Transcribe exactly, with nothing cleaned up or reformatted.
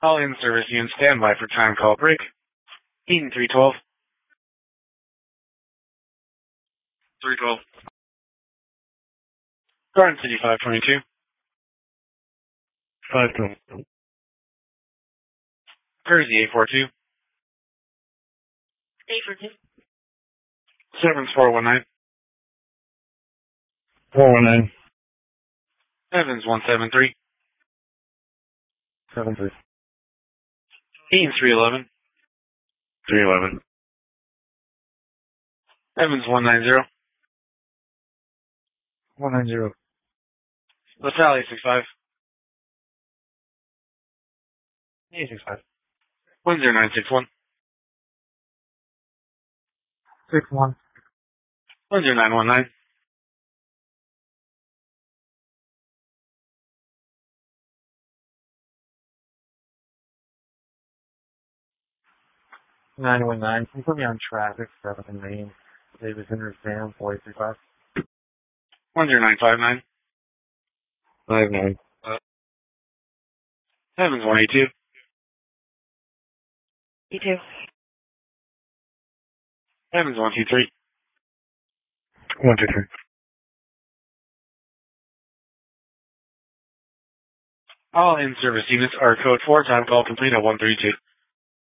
All in-service units stand by for time call break. Eaton three twelve. three twelve. Garden City five twenty-two. five twenty-two. Jersey eight four two. eight four two. Severance four one nine. four one nine. Evans one seven three. seven three. Eaton three eleven. three eleven. Evans one nine zero. one nine zero. LaSalle eight six five. eight six five. Windsor nine six one. six one. Windsor nine one nine. nine one nine. Can you put me on traffic? seven in Maine. Davis Inter Sam four eight three five. Windsor nine five nine. five nine. Evans one eight two. E two. Evans one two three. one two three. All in-service units are code four, time call complete at one thirty-two.